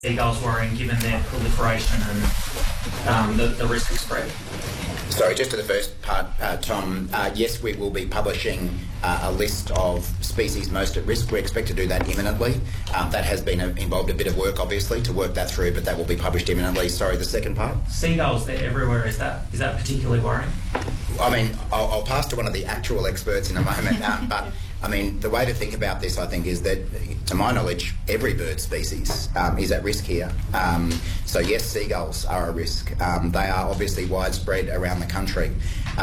Seagulls worrying given their proliferation and the risk of spread? Sorry, just to the first part, Tom, yes, we will be publishing a list of species most at risk. We expect to do that imminently. That has been involved a bit of work, obviously, to work that through, but that will be published imminently. Sorry, the second part? Seagulls, they're everywhere. Is that particularly worrying? I mean, I'll pass to one of the actual experts in a moment, but I mean, the way to think about this, I think, is that, to my knowledge, every bird species is at risk here. So yes, seagulls are a risk. They are obviously widespread around the country.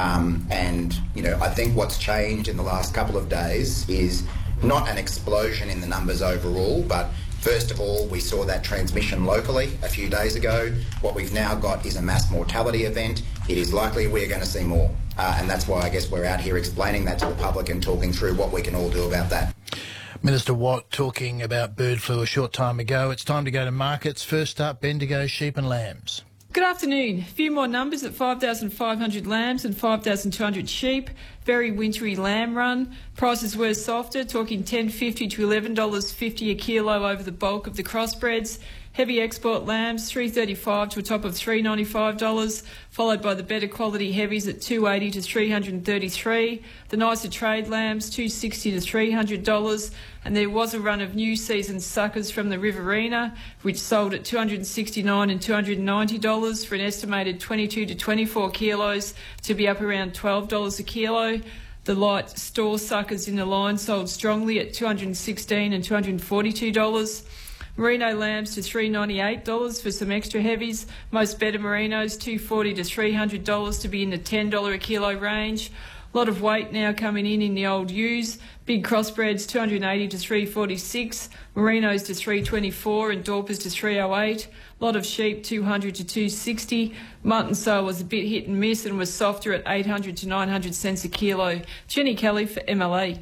And, you know, I think what's changed in the last couple of days is not an explosion in the numbers overall, but first of all, we saw that transmission locally a few days ago. What we've now got is a mass mortality event. It is likely we're going to see more. And that's why I guess we're out here explaining that to the public and talking through what we can all do about that. Minister Watt talking about bird flu a short time ago. It's time to go to markets. First up, Bendigo sheep and lambs. Good afternoon. A few more numbers at 5,500 lambs and 5,200 sheep. Very wintry lamb run. Prices were softer, talking $10.50 to $11.50 a kilo over the bulk of the crossbreds. Heavy export lambs, $3.35 to a top of $3.95, followed by the better quality heavies at $2.80 to $333. The nicer trade lambs, $2.60 to $300. And there was a run of new season suckers from the Riverina, which sold at $269 and $290 for an estimated 22 to 24 kilos, to be up around $12 a kilo. The light store suckers in the line sold strongly at $216 and $242. Merino lambs to $398 for some extra heavies. Most better merinos $240 to $300 to be in the $10 a kilo range. A lot of weight now coming in the old ewes. Big crossbreds $280 to $346, merinos to $324 and Dorpers to $308. A lot of sheep $200 to $260. Mutton sale was a bit hit and miss and was softer at 800 to 900 cents a kilo. Jenny Kelly for MLA.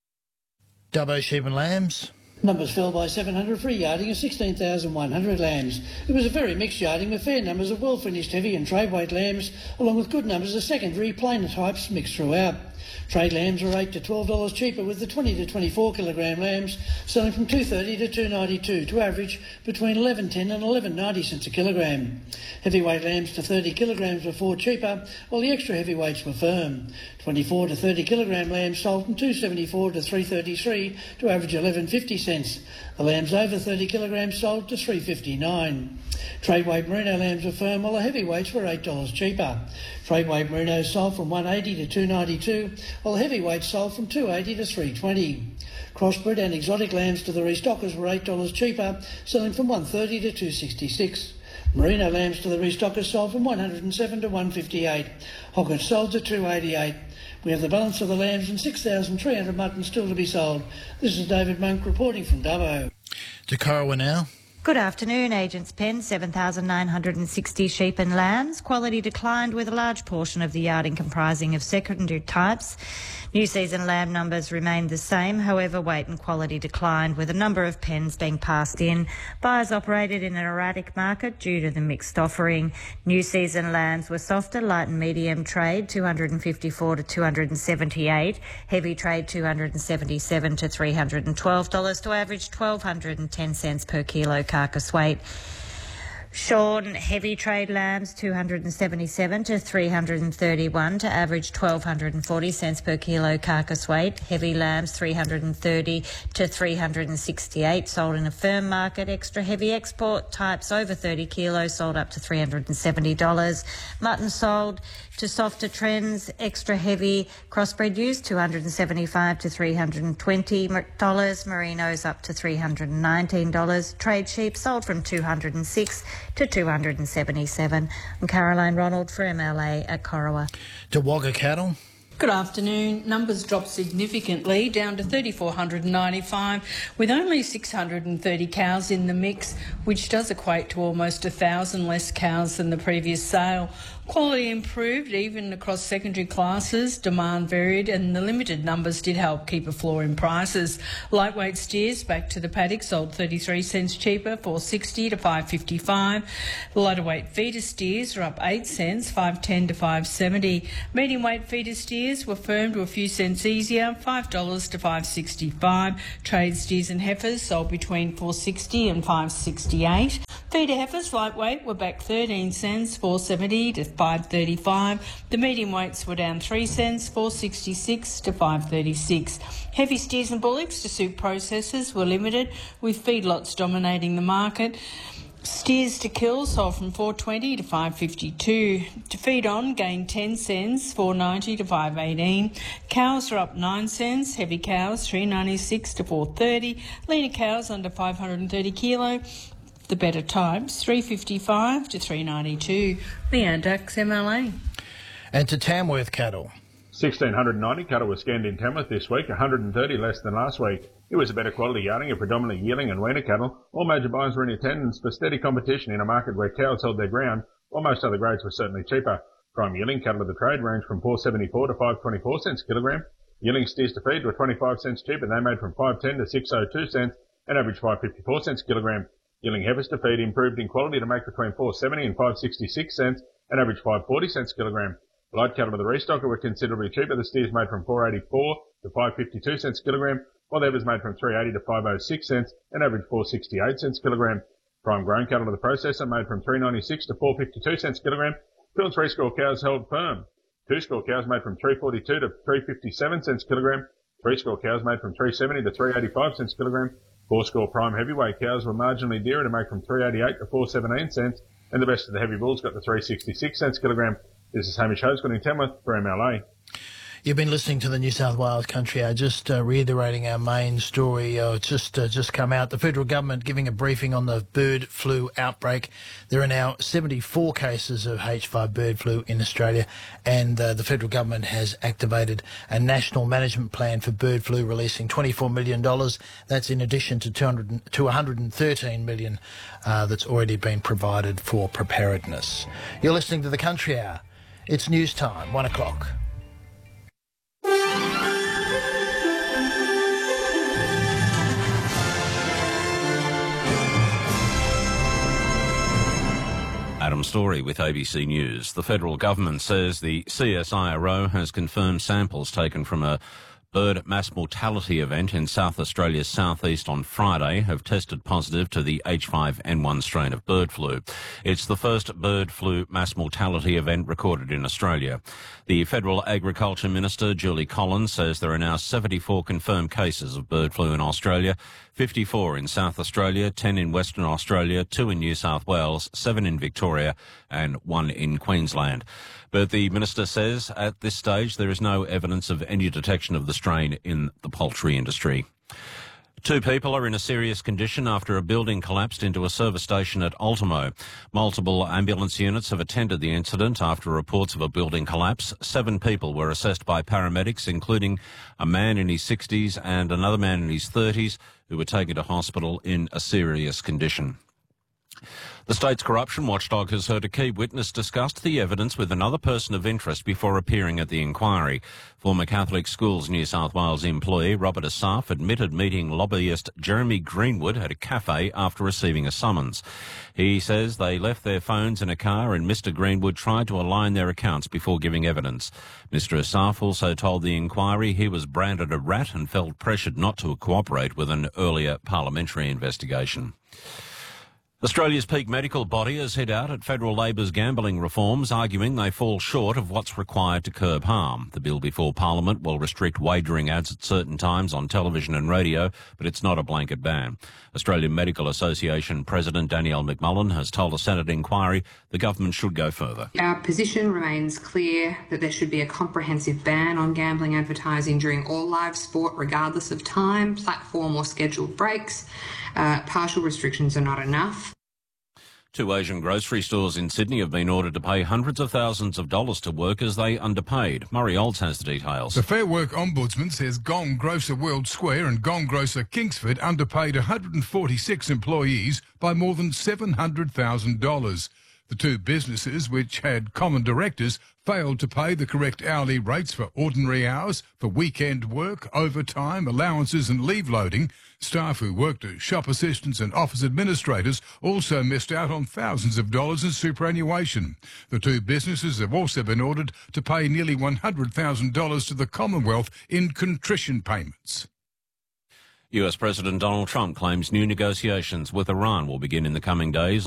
Dubbo sheep and lambs. Numbers fell by 700 for a yarding of 16,100 lambs. It was a very mixed yarding with fair numbers of well-finished heavy and trade weight lambs, along with good numbers of secondary plainer types mixed throughout. Trade lambs were $8 to $12 cheaper, with the 20 to 24 kilogram lambs selling from $2.30 to $2.92 to average between $11.10 and $11.90 cents a kilogram. Heavyweight lambs to 30 kilograms were $4 cheaper, while the extra heavyweights were firm. 24 to 30 kilogram lambs sold from $2.74 to $3.33 to average $11.50 cents. The lambs over 30 kilograms sold to $3.59. Trade weight merino lambs were firm, while the heavyweights were $8 cheaper. Trade weight merinos sold from $1.80 to $2.92, while the heavyweights sold from $2.80 to $3.20. Crossbred and exotic lambs to the restockers were $8 cheaper, selling from $1.30 to $2.66. Merino lambs to the restockers sold from $107 to $1.58. Hoggets sold to $2.88. We have the balance of the lambs and 6,300 mutton still to be sold. This is David Monk reporting from Dubbo. To Corowa now. Good afternoon. Agents Pen, 7,960 sheep and lambs. Quality declined, with a large portion of the yarding comprising of secondary types. New season lamb numbers remained the same, however weight and quality declined, with a number of pens being passed in. Buyers operated in an erratic market due to the mixed offering. New season lambs were softer, light and medium trade $254 to $278, heavy trade $277 to $312 to average 1,210 cents per kilo carcass weight. Shorn heavy trade lambs $277 to $331 to average 1,240 cents per kilo carcass weight. Heavy lambs $330 to $368 sold in a firm market. Extra heavy export types over 30 kilos sold up to $370. Mutton sold to softer trends. Extra heavy crossbred ewes $275 to $320. Merinos up to $319. Trade sheep sold from $206 to $277. I'm Caroline Ronald for MLA at Corowa. To Wagga cattle. Good afternoon. Numbers dropped significantly, down to 3,495, with only 630 cows in the mix, which does equate to almost 1,000 less cows than the previous sale. Quality improved even across secondary classes, demand varied and the limited numbers did help keep a floor in prices. Lightweight steers back to the paddock sold 33 cents cheaper, $4.60 to $5.55. Lighter weight feeder steers are up 8 cents, $5.10 to $5.70. Medium weight feeder steers were firmed to a few cents easier, $5 to $5.65. Trade steers and heifers sold between $4.60 and $5.68. Feeder heifers lightweight were back 13 cents, $4.70 to $5.35. The medium weights were down 3 cents, $4.66 to $5.36. Heavy steers and bullocks to suit processors were limited, with feedlots dominating the market. Steers to kill sold from $4.20 to $5.52. To feed on gained 10 cents, $4.90 to $5.18. Cows are up 9 cents. Heavy cows $3.96 to $4.30. Leaner cows under 530 kilo. The better types $3.55 to $3.92. Leanne Dux, MLA. And to Tamworth cattle. 1,690 cattle were scanned in Tamworth this week, 130 less than last week. It was a better quality yarding of predominantly yearling and weaner cattle. All major buyers were in attendance for steady competition in a market where cows held their ground, while most other grades were certainly cheaper. Prime yearling cattle of the trade ranged from $4.74 to $5.24 cents a kilogram. Yearling steers to feed were 25 cents cheaper. They made from $5.10 to $6.02 cents and averaged $5.54 cents a kilogram. Yearling heifers to feed improved in quality to make between $4.70 and $5.66 cents and averaged $5.40 cents a kilogram. Light cattle of the restocker were considerably cheaper. The steers made from $4.84 to $5.52 cents a kilogram, while the heifers made from $3.80 to $5.06 cents and averaged $4.68 cents a kilogram. Prime grown cattle of the processor made from $3.96 to $4.52 cents a kilogram. 2 and 3 score cows held firm. 2 score cows made from $3.42 to $3.57 cents a kilogram. 3 score cows made from $3.70 to $3.85 cents a kilogram. 4 score prime heavyweight cows were marginally dearer to make from $3.88 to $4.17 cents, and the best of the heavy bulls got to $3.66 cents a kilogram. This is Hamish Hosgood in Tamworth for MLA. You've been listening to the New South Wales Country Hour, just reiterating our main story. It's just come out. The federal government giving a briefing on the bird flu outbreak. There are now 74 cases of H5 bird flu in Australia, and the federal government has activated a national management plan for bird flu, releasing $24 million. That's in addition to $113 million that's already been provided for preparedness. You're listening to the Country Hour. It's news time, 1 o'clock. Adam Story with ABC News. The federal government says the CSIRO has confirmed samples taken from a bird mass mortality event in South Australia's southeast on Friday have tested positive to the H5N1 strain of bird flu. It's the first bird flu mass mortality event recorded in Australia. The Federal Agriculture Minister, Julie Collins, says there are now 74 confirmed cases of bird flu in Australia, 54 in South Australia, 10 in Western Australia, 2 in New South Wales, 7 in Victoria and 1 in Queensland. But the minister says at this stage there is no evidence of any detection of the strain in the poultry industry. 2 people are in a serious condition after a building collapsed into a service station at Ultimo. Multiple ambulance units have attended the incident after reports of a building collapse. 7 people were assessed by paramedics, including a man in his 60s and another man in his 30s who were taken to hospital in a serious condition. The state's corruption watchdog has heard a key witness discuss the evidence with another person of interest before appearing at the inquiry. Former Catholic Schools New South Wales employee Robert Asaf admitted meeting lobbyist Jeremy Greenwood at a cafe after receiving a summons. He says they left their phones in a car and Mr Greenwood tried to align their accounts before giving evidence. Mr Asaf also told the inquiry he was branded a rat and felt pressured not to cooperate with an earlier parliamentary investigation. Australia's peak medical body has hit out at Federal Labor's gambling reforms, arguing they fall short of what's required to curb harm. The bill before Parliament will restrict wagering ads at certain times on television and radio, but it's not a blanket ban. Australian Medical Association President Danielle McMullen has told a Senate inquiry the government should go further. Our position remains clear that there should be a comprehensive ban on gambling advertising during all live sport, regardless of time, platform or scheduled breaks. Partial restrictions are not enough. 2 Asian grocery stores in Sydney have been ordered to pay hundreds of thousands of dollars to workers they underpaid. Murray Olds has the details. The Fair Work Ombudsman says Gong Grocer World Square and Gong Grocer Kingsford underpaid 146 employees by more than $700,000. The two businesses, which had common directors, failed to pay the correct hourly rates for ordinary hours, for weekend work, overtime, allowances and leave loading. Staff who worked as shop assistants and office administrators also missed out on thousands of dollars in superannuation. The two businesses have also been ordered to pay nearly $100,000 to the Commonwealth in contrition payments. US President Donald Trump claims new negotiations with Iran will begin in the coming days